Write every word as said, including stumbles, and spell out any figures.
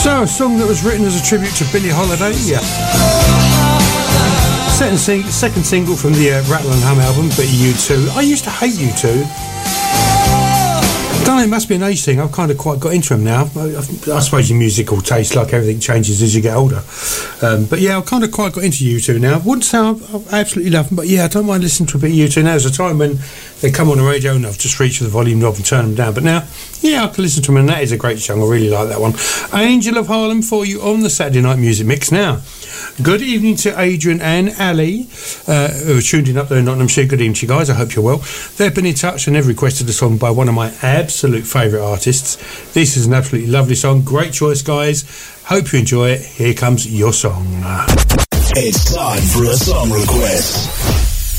So, a song that was written as a tribute to Billie Holiday, yeah. Second, sing- second single from the uh, Rattle and Hum album, but U two. I used to hate U two. I don't know, it must be an age thing. I've kind of quite got into them now. I, I suppose your musical taste, like everything, changes as you get older. Um, but yeah, I've kind of quite got into U two now. Wouldn't say I absolutely love them, but yeah, I don't mind listening to a bit of U two now. There's a time when they come on the radio and I've just reached for the volume knob and turn them down. But now, yeah, I can listen to them, and that is a great song. I really like that one. Angel of Harlem for you on the Saturday Night Music Mix now. Good evening to Adrian and Ali, uh, who are tuned in up there in Nottinghamshire. Good evening to you guys. I hope you're well. They've been in touch and they've requested a song by one of my absolute favourite artists. This is an absolutely lovely song. Great choice, guys. Hope you enjoy it. Here comes your song. It's time for a song request.